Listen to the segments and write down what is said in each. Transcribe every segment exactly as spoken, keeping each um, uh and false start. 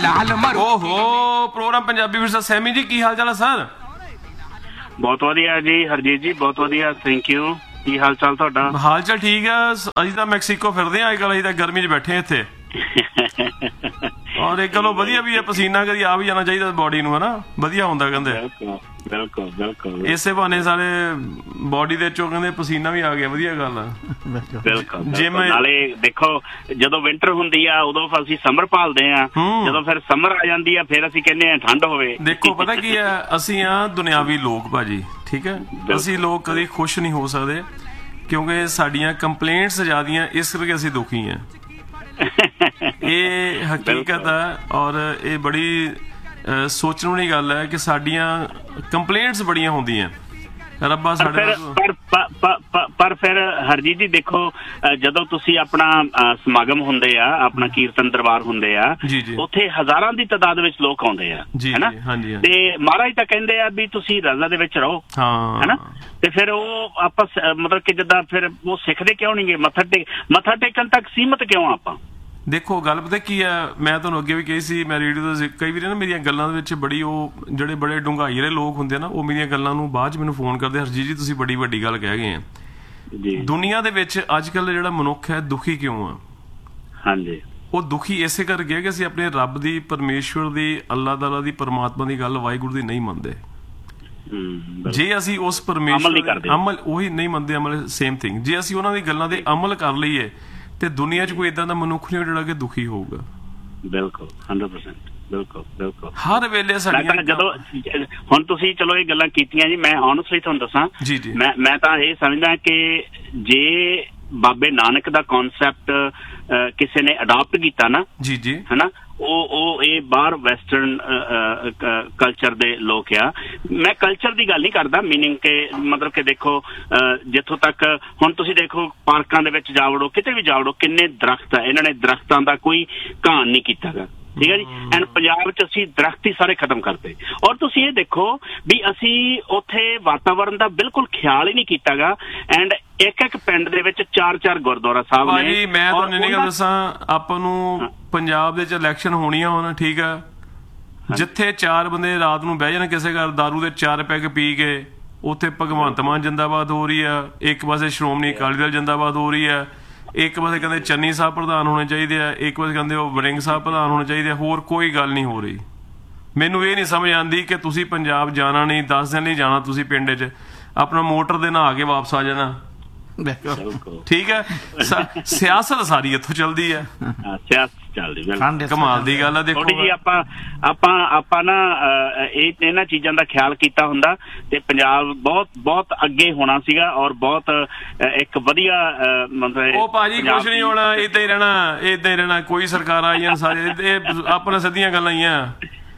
ਓਹੋ ਪ੍ਰੋਗਰਾਮ ਪੰਜਾਬੀ ਵਿਰਸਾ। ਸੈਮੀ ਜੀ ਕੀ ਹਾਲ ਚਾਲ ਹੈ ਸਰ? ਬਹੁਤ ਵਧੀਆ ਜੀ ਹਰਜੀਤ ਜੀ, ਬਹੁਤ ਵਧੀਆ, ਥੈਂਕ ਯੂ। ਕੀ ਹਾਲ ਚਾਲ ਤੁਹਾਡਾ? ਹਾਲ ਚਾਲ ਠੀਕ ਆ। ਅਸੀਂ ਤਾਂ ਮੈਕਸੀਕੋ ਫਿਰਦੇ ਹਾਂ ਅੱਜ ਕੱਲ੍ਹ, ਅਸੀਂ ਤਾਂ ਗਰਮੀ 'ਚ ਬੈਠੇ ਇੱਥੇ। ਔਰ ਇੱਕ ਗੱਲੋਂ ਵਧੀਆ ਵੀ ਹੈ, ਪਸੀਨਾ ਕਦੀ ਆ ਵੀ ਜਾਣਾ ਚਾਹੀਦਾ ਬੋਡੀ ਨੂੰ, ਹਨਾ, ਵਧੀਆ ਹੁੰਦਾ ਕਹਿੰਦੇ। ਬਿਲਕੁਲ ਬਿਲਕੁਲ, ਇਸੇ ਬਹਾਨੇ ਸਾਰੇ ਬੋਡੀ ਦੇ ਚੋਂ ਕਹਿੰਦੇ ਪਸੀਨਾ ਵੀ ਆ ਗਿਆ, ਵਧੀਆ ਗੱਲ ਆ। ਬਿਲਕੁਲ। ਨਾਲੇ ਦੇਖੋ ਜਦੋਂ ਵਿੰਟਰ ਹੁੰਦੀ ਆ ਉਦੋਂ ਅਸੀਂ ਸਮਰ ਭਾਲਦੇ ਆ, ਜਦੋਂ ਫਿਰ ਸਮਰ ਆ ਜਾਂਦੀ ਆ ਫਿਰ ਅਸੀਂ ਕਹਿੰਦੇ ਆ ਠੰਡ ਹੋਵੇ। ਦੇਖੋ ਪਤਾ ਕੀ ਆ, ਅਸੀਂ ਆ ਦੁਨਿਆਵੀ ਲੋਕ ਭਾਜੀ, ਠੀਕ ਹੈ। ਅਸੀਂ ਲੋਕ ਕਦੀ ਖੁਸ਼ ਨਹੀਂ ਹੋ ਸਕਦੇ ਕਿਉਂਕਿ ਸਾਡੀਆਂ ਕੰਪਲੇਂਟਸ ਜ਼ਿਆਦੀਆਂ, ਇਸ ਕਰਕੇ ਅਸੀਂ ਦੁਖੀ ਆ। ਇਹ ਹਕੀਕਤ ਆ ਔਰ ਇਹ ਬੜੀ ਸੋਚਣ ਵਾਲੀ ਗੱਲ ਹੈ ਕਿ ਸਾਡੀਆਂ ਕੰਪਲੇਂਟਸ ਬੜੀਆਂ ਹੁੰਦੀਆਂ ਰੱਬਾ ਸਾਡੇ। ਪਰ ਫਿਰ ਹਰਜੀਤ ਜੀ ਦੇਖੋ, ਜਦੋਂ ਤੁਸੀਂ ਆਪਣਾ ਸਮਾਗਮ ਹੁੰਦੇ ਆ, ਆਪਣਾ ਕੀਰਤਨ ਦਰਬਾਰ ਹੁੰਦੇ ਆ, ਉੱਥੇ ਹਜ਼ਾਰਾਂ ਦੀ ਤਾਦਾਦ ਵਿੱਚ ਲੋਕ ਆਉਂਦੇ ਆ, ਹਨਾ, ਤੇ ਮਹਾਰਾਜ ਤਾਂ ਕਹਿੰਦੇ ਆ ਵੀ ਤੁਸੀਂ ਰਜ਼ਾ ਦੇ ਵਿੱਚ ਰਹੋ, ਹਨਾ, ਤੇ ਫਿਰ ਉਹ ਆਪਾਂ ਮਤਲਬ ਕਿ ਜਿੱਦਾਂ ਫਿਰ ਉਹ ਸਿੱਖਦੇ ਕਿਉਂ ਨਹੀਂ ਗੇ? ਮੱਥਾ ਟੇਕ ਮੱਥਾ ਟੇਕਣ ਤੱਕ ਸੀਮਤ ਕਿਉਂ ਆਪਾਂ? ਦੇਖੋ ਗੱਲ ਪਤਾ ਕੀ ਆ, ਮੈਂ ਤੁਹਾਨੂੰ ਅੱਗੇ ਵੀ ਕਹੀ ਸੀ, ਮੈਂ ਰੇਡੀਓ ਤੇ ਕਈ ਵਾਰੀ ਨਾ ਮੇਰੀਆਂ ਗੱਲਾਂ ਦੇ ਵਿੱਚ ਬੜੀ ਉਹ ਜਿਹੜੇ ਬੜੇ ਡੂੰਘਾਈ ਵਾਲੇ ਲੋਕ ਹੁੰਦੇ ਆ ਨਾ, ਉਹ ਮੇਰੀਆਂ ਗੱਲਾਂ ਨੂੰ ਬਾਅਦ 'ਚ ਮੈਨੂੰ ਫੋਨ ਕਰਦੇ, ਹਰਜੀਤ ਜੀ ਤੁਸੀਂ ਬੜੀ ਵੱਡੀ ਗੱਲ ਕਹਿ ਗਏ ਆ। ਦੁਨੀਆ ਦੇ ਵਿੱਚ ਅੱਜ ਕੱਲ੍ਹ ਜਿਹੜਾ ਮਨੁੱਖ ਹੈ ਦੁਖੀ ਕਿਉਂ ਆ? ਹਾਂਜੀ, ਉਹ ਦੁਖੀ ਇਸੇ ਕਰਕੇ ਹੈ ਕਿ ਅਸੀਂ ਆਪਣੇ ਰੱਬ ਦੀ, ਪਰਮੇਸ਼ਵਰ ਦੀ, ਅੱਲਾਹ ਤਾਲਾ ਦੀ, ਪਰਮਾਤਮਾ ਦੀ ਗੱਲ, ਵਾਹਿਗੁਰੂ ਦੀ ਨਹੀਂ ਮੰਨਦੇ। ਜੇ ਅਸੀਂ ਉਸ ਪਰਮੇਸ਼ਵਰ ਅਮਲ ਉਹੀ ਨਹੀਂ ਮੰਨਦੇ, ਅਮਲ ਸੇਮ ਥਿੰਗ, ਜੇ ਅਸੀਂ ਉਹਨਾਂ ਦੀ ਗੱਲਾਂ ਦੇ ਅਮਲ ਕਰ ਲਈਏ ਤੇ ਦੁਨੀਆ 'ਚ ਕੋਈ ਏਦਾਂ ਦਾ ਮਨੁੱਖ ਨਹੀਂ ਜਿਹੜਾ ਕਿ ਦੁਖੀ ਹੋਊਗਾ। ਬਿਲਕੁਲ ਹੰਡਰਡ ਪਰਸੈਂਟ, ਬਿਲਕੁਲ ਬਿਲਕੁਲ। ਹਰ ਵੇਲੇ ਸਾਡੀਆਂ ਜਦੋਂ ਹੁਣ ਤੁਸੀਂ ਚਲੋ ਇਹ ਗੱਲਾਂ ਕੀਤੀਆਂ ਜੀ, ਮੈਂ honestly ਤੁਹਾਨੂੰ ਦੱਸਾਂ, ਜੀ ਜੀ, ਮੈਂ ਮੈਂ ਤਾਂ ਇਹ ਸਮਝਦਾ ਕਿ ਜੇ ਬਾਬੇ ਨਾਨਕ ਦਾ ਕਨਸੈਪਟ ਕਿਸੇ ਨੇ ਅਡਾਪਟ ਕੀਤਾ ਨਾ, ਜੀ ਜੀ, ਹਨਾ, ਉਹ ਉਹ ਇਹ ਬਾਹਰ ਵੈਸਟਰਨ ਕਲਚਰ ਦੇ ਲੋਕ ਆ। ਮੈਂ ਕਲਚਰ ਦੀ ਗੱਲ ਨਹੀਂ ਕਰਦਾ, ਮੀਨਿੰਗ ਕਿ ਮਤਲਬ ਕਿ ਦੇਖੋ ਜਿੱਥੋਂ ਤੱਕ ਹੁਣ ਤੁਸੀਂ ਦੇਖੋ ਪਾਰਕਾਂ ਦੇ ਵਿੱਚ ਜਾ ਵੜੋ, ਕਿਤੇ ਵੀ ਜਾ ਵੜੋ, ਕਿੰਨੇ ਦਰਖਤ ਆ, ਇਹਨਾਂ ਨੇ ਦਰਖਤਾਂ ਦਾ ਕੋਈ ਘਾਣ ਨਹੀਂ ਕੀਤਾ ਗਾ, ਠੀਕ ਹੈ ਜੀ। ਐਂਡ ਪੰਜਾਬ 'ਚ ਅਸੀਂ ਦਰਖਤ ਹੀ ਸਾਰੇ ਖਤਮ ਕਰਤੇ। ਔਰ ਤੁਸੀਂ ਇਹ ਦੇਖੋ ਵੀ ਅਸੀਂ ਉੱਥੇ ਵਾਤਾਵਰਨ ਦਾ ਬਿਲਕੁਲ ਖਿਆਲ ਹੀ ਨਹੀਂ ਕੀਤਾ ਗਾ। ਐਂਡ ਇੱਕ ਇੱਕ ਪਿੰਡ ਦੇ ਵਿੱਚ ਚਾਰ ਚਾਰ ਗੁਰਦੁਆਰਾ ਸਾਹਿਬ ਨੇ। ਭਾਜੀ ਮੈਂ ਤੁਹਾਨੂੰ ਇਹ ਗੱਲ ਦੱਸਾਂ, ਆਪਾਂ ਨੂੰ ਪੰਜਾਬ ਦੇ 'ਚ ਇਲੈਕਸ਼ਨ ਹੋਣੀਆਂ ਹੋਣ, ਠੀਕ ਆ, ਜਿੱਥੇ ਚਾਰ ਬੰਦੇ ਰਾਤ ਨੂੰ ਬਹਿ ਜਾਣ ਕਿਸੇ ਘਰ ਦਾਰੂ ਦੇ ਚਾਰ ਪੈਗ ਪੀ ਕੇ, ਉੱਥੇ ਭਗਵੰਤ ਮਾਨ ਜਿੰਦਾਬਾਦ ਹੋ ਰਹੀ ਆ, ਇੱਕ ਪਾਸੇ ਸ਼੍ਰੋਮਣੀ ਅਕਾਲੀ ਦਲ ਜਿੰਦਾਬਾਦ ਹੋ ਰਹੀ ਆ, ਇੱਕ ਪਾਸੇ ਕਹਿੰਦੇ ਚੰਨੀ ਸਾਹਿਬ ਪ੍ਰਧਾਨ ਹੋਣੇ ਚਾਹੀਦੇ ਆ, ਇੱਕ ਪਾਸੇ ਕਹਿੰਦੇ ਉਹ ਵੜਿੰਗ ਸਾਹਿਬ ਪ੍ਰਧਾਨ ਹੋਣੇ ਚਾਹੀਦੇ ਆ। ਹੋਰ ਕੋਈ ਗੱਲ ਨਹੀਂ ਹੋ ਰਹੀ। ਮੈਨੂੰ ਇਹ ਨਹੀਂ ਸਮਝ ਆਉਂਦੀ ਕਿ ਤੁਸੀਂ ਪੰਜਾਬ ਜਾਣਾ ਨਹੀਂ, ਦਸ ਦਿਨ ਨਹੀਂ ਜਾਣਾ, ਤੁਸੀਂ ਪਿੰਡ 'ਚ ਆਪਣਾ ਮੋਟਰ ਦੇ ਨਹਾ ਕੇ ਵਾਪਸ ਆ ਜਾਣਾ, ਠੀਕ ਹੈ। ਸਿਆਸਤ ਸਾਰੀ ਇੱਥੋਂ ਚੱਲਦੀ ਹੈ, ਕਮਾਲ ਦੀ ਗੱਲ ਹੈ। ਦੇਖੋ ਜੀ ਆਪਾਂ ਆਪਾਂ ਆਪਾਂ ਨਾ ਇਹ ਇਹਨਾਂ ਚੀਜ਼ਾਂ ਦਾ ਖਿਆਲ ਕੀਤਾ ਹੁੰਦਾ ਤੇ ਪੰਜਾਬ ਬਹੁਤ ਬਹੁਤ ਅੱਗੇ ਹੋਣਾ ਸੀਗਾ, ਔਰ ਬਹੁਤ ਇੱਕ ਵਧੀਆ ਮਤਲਬ। ਉਹ ਭਾਜੀ ਕੁਛ ਨਹੀਂ ਹੋਣਾ, ਏਦਾਂ ਹੀ ਰਹਿਣਾ, ਏਦਾਂ ਹੀ ਰਹਿਣਾ। ਕੋਈ ਸਰਕਾਰਾਂ ਆਈਆਂ ਸਾਰੇ, ਇਹ ਆਪਣਾ ਸਿੱਧੀਆਂ ਗੱਲਾਂ ਹੀ ਆ।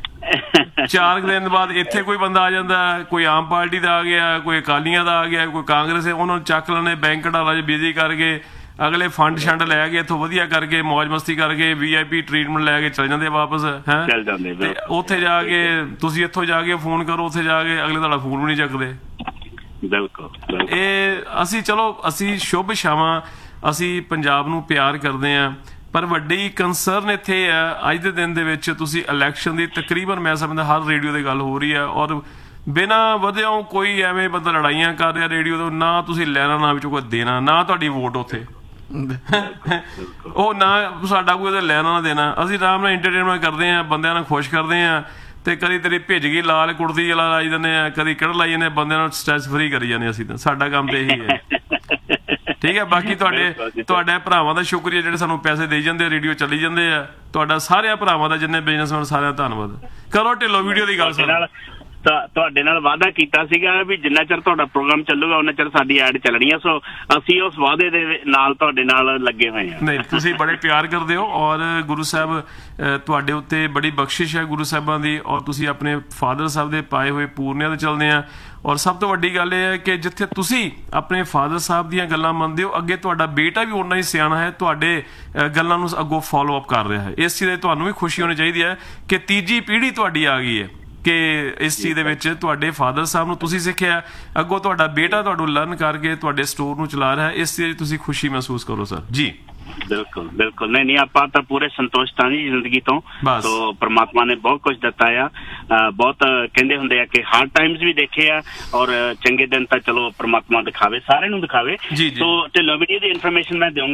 ਚਾਰ ਦਿਨ ਬਾਅਦ ਇੱਥੇ ਕੋਈ ਬੰਦਾ ਆ ਜਾਂਦਾ, ਕੋਈ ਆਮ ਪਾਰਟੀ ਦਾ ਆ ਗਿਆ, ਕੋਈ ਅਕਾਲੀਆਂ ਦਾ ਆ ਗਿਆ, ਕੋਈ ਕਾਂਗਰਸ, ਉਹਨਾਂ ਨੂੰ ਚੱਕ ਲੈਣੇ ਬੈਂਕ ਢਾਲਾ 'ਚ ਬਿਜ਼ੀ ਕਰਕੇ, ਅਗਲੇ ਫੰਡ ਸ਼ੰਡ ਲੈ ਕੇ ਇੱਥੋਂ ਵਧੀਆ ਕਰਕੇ ਮੌਜ ਮਸਤੀ ਕਰਕੇ ਵੀ ਆਈ ਪੀ ਟ੍ਰੀਟਮੈਂਟ ਲੈ ਕੇ ਚਲੇ ਜਾਂਦੇ ਵਾਪਸ, ਹੈ। ਤੇ ਉੱਥੇ ਜਾ ਕੇ ਤੁਸੀਂ ਇੱਥੋਂ ਜਾ ਕੇ ਫੋਨ ਕਰੋ, ਉੱਥੇ ਜਾ ਕੇ ਅਗਲੇ ਤੁਹਾਡਾ ਫੋਨ ਵੀ ਨਹੀਂ ਚੱਕਦੇ। ਬਿਲਕੁਲ। ਇਹ ਅਸੀਂ ਚਲੋ ਅਸੀਂ ਸ਼ੁਭ ਛਾਵਾਂ, ਅਸੀਂ ਪੰਜਾਬ ਨੂੰ ਪਿਆਰ ਕਰਦੇ ਹਾਂ, ਪਰ ਵੱਡੀ ਕੰਸਰਨ ਇੱਥੇ ਆ ਅੱਜ ਦੇ ਦਿਨ ਦੇ ਵਿੱਚ ਤੁਸੀਂ ਇਲੈਕਸ਼ਨ ਦੀ ਤਕਰੀਬਨ ਮੈਂ ਸਮਝਦਾ ਹਰ ਰੇਡੀਓ 'ਤੇ ਗੱਲ ਹੋ ਰਹੀ ਹੈ, ਔਰ ਬਿਨਾਂ ਵਧਿਓ ਕੋਈ ਐਵੇਂ ਬੰਦਾ ਲੜਾਈਆਂ ਕਰ ਰਿਹਾ ਰੇਡੀਓ ਤੋਂ, ਨਾ ਤੁਸੀਂ ਲੈਣਾ ਨਾ ਵਿੱਚੋਂ ਕੋਈ ਦੇਣਾ, ਨਾ ਤੁਹਾਡੀ ਵੋਟ ਉੱਥੇ ਉਹ, ਨਾ ਸਾਡਾ ਕੋਈ ਉਹਦੇ ਲੈਣਾ ਨਾ ਦੇਣਾ। ਅਸੀਂ ਆਰਾਮ ਨਾਲ ਇੰਟਰਟੇਨਮੈਂਟ ਕਰਦੇ ਹਾਂ, ਬੰਦਿਆਂ ਨੂੰ ਖੁਸ਼ ਕਰਦੇ ਹਾਂ, ਤੇ ਕਦੀ ਤੇਰੀ ਭਿੱਜ ਗਈ ਲਾਲ ਕੁੜਤੀ ਵਾਲਾ ਲਾਈ ਦਿੰਦੇ ਆ, ਕਦੀ ਕਿਹੜਾ ਲਾਈ ਜਾਂਦੇ, ਬੰਦਿਆਂ ਨੂੰ ਸਟ੍ਰੈਸ ਫਰੀ ਕਰੀ ਜਾਂਦੇ। ਅਸੀਂ ਤਾਂ ਸਾਡਾ ਕੰਮ ਤਾਂ ਇਹੀ ਹੈ, ਠੀਕ ਹੈ। ਬਾਕੀ ਤੁਹਾਡੇ ਤੁਹਾਡੇ ਭਰਾਵਾਂ ਦਾ ਸ਼ੁਕਰੀਆ ਜਿਹੜੇ ਸਾਨੂੰ ਪੈਸੇ ਦੇਈ ਜਾਂਦੇ, ਰੇਡੀਓ ਚੱਲੀ ਜਾਂਦੇ ਆ। ਤੁਹਾਡਾ ਸਾਰਿਆਂ ਭਰਾਵਾਂ ਦਾ, ਜਿੰਨੇ ਬਿਜ਼ਨਸਮੈਨ, ਸਾਰਿਆਂ ਦਾ ਧੰਨਵਾਦ। ਕਰੋ ਢਿੱਲੋਂ ਵੀਡੀਓ ਦੀ ਗੱਲ ਸੁਣੋ। ਤੁਹਾਡੇ ਨਾਲ ਵਾਅਦਾ ਕੀਤਾ ਸੀਗਾ ਵੀ ਜਿੰਨਾ ਚਿਰ ਤੁਹਾਡਾ ਪ੍ਰੋਗਰਾਮ ਚੱਲੂਗਾ ਉਹਨਾਂ ਚਿਰ ਸਾਡੀ ਐਡ ਚੱਲਣੀ ਆ, ਸੋ ਅਸੀਂ ਉਸ ਵਾਅਦੇ ਦੇ ਨਾਲ ਤੁਹਾਡੇ ਨਾਲ ਲੱਗੇ ਹੋਏ ਹਾਂ। ਨਹੀਂ, ਤੁਸੀਂ ਬੜੇ ਪਿਆਰ ਕਰਦੇ ਹੋ, ਔਰ ਗੁਰੂ ਸਾਹਿਬ ਤੁਹਾਡੇ ਉੱਤੇ ਬੜੀ ਬਖਸ਼ਿਸ਼ ਹੈ ਗੁਰੂ ਸਾਹਿਬਾਂ ਦੀ, ਔਰ ਤੁਸੀਂ ਆਪਣੇ ਫਾਦਰ ਸਾਹਿਬ ਦੇ ਪਾਏ ਹੋਏ ਪੂਰਨਿਆਂ ਤੇ ਚੱਲਦੇ ਆ। ਔਰ ਸਭ ਤੋਂ ਵੱਡੀ ਗੱਲ ਇਹ ਹੈ ਕਿ ਜਿੱਥੇ ਤੁਸੀਂ ਆਪਣੇ ਫਾਦਰ ਸਾਹਿਬ ਦੀਆਂ ਗੱਲਾਂ ਮੰਨਦੇ ਹੋ, ਅੱਗੇ ਤੁਹਾਡਾ ਬੇਟਾ ਵੀ ਓਨਾ ਹੀ ਸਿਆਣਾ ਹੈ, ਤੁਹਾਡੇ ਗੱਲਾਂ ਨੂੰ ਅੱਗੋਂ ਫੋਲੋ ਅਪ ਕਰ ਰਿਹਾ ਹੈ। ਇਸ ਚੀਜ਼ ਦੀ ਤੁਹਾਨੂੰ ਵੀ ਖੁਸ਼ੀ ਹੋਣੀ ਚਾਹੀਦੀ ਹੈ ਕਿ ਤੀਜੀ ਪੀੜ੍ਹੀ ਤੁਹਾਡੀ ਆ ਗਈ ਹੈ, ਕਿ ਇਸ ਚੀਜ਼ ਦੇ ਵਿੱਚ ਤੁਹਾਡੇ ਫਾਦਰ ਸਾਹਿਬ ਨੂੰ ਤੁਸੀਂ ਸਿੱਖਿਆ, ਅੱਗੋਂ ਤੁਹਾਡਾ ਬੇਟਾ ਤੁਹਾਨੂੰ ਲਰਨ ਕਰਕੇ ਤੁਹਾਡੇ ਸਟੋਰ ਨੂੰ ਚਲਾ ਰਿਹਾ ਹੈ। ਇਸ ਚੀਜ਼ ਦੀ ਤੁਸੀਂ ਖੁਸ਼ੀ ਮਹਿਸੂਸ ਕਰੋ ਸਰ ਜੀ। ਬਿਲਕੁਲ ਬਿਲਕੁਲ ਨਹੀਂ ਨਹੀਂ ਆਪਾਂ ਤਾਂ ਪੂਰੇ ਸੰਤੁਸ਼ਟ ਹਾਂ ਜੀ ਜ਼ਿੰਦਗੀ ਤੋਂ ਸੋ ਪ੍ਰਮਾਤਮਾ ਨੇ ਬਹੁਤ ਕੁਝ ਦਿੱਤਾ ਆ ਬਹੁਤ ਕਹਿੰਦੇ ਹੁੰਦੇ ਆ ਕਿ ਹਾਰਡ ਟਾਈਮਸ ਵੀ ਦੇਖੇ ਆ ਔਰ ਚੰਗੇ ਦਿਨ ਤਾਂ ਚਲੋ ਪ੍ਰਮਾਤਮਾ ਦਿਖਾਵੇ ਸਾਰਿਆਂ ਨੂੰ ਦਿਖਾਵੇ ਸੋ ਢਿੱਲੋਂ ਵੀਡੀਓ ਦੀ ਇਨਫੋਰਮੇਸ਼ਨ ਮੈਂ ਦਿਉਂਗਾ